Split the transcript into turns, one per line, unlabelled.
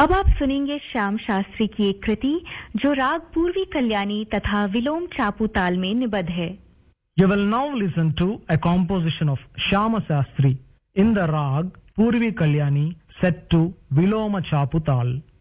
अब आप सुनेंगे श्याम शास्त्री की एक कृति जो राग पूर्वी कल्याणी तथा विलोम चापू ताल में निबद्ध है.
You will now listen to a composition of Shyama Shastri in the rag Purvi Kalyani set to Viloma Chapu Tal.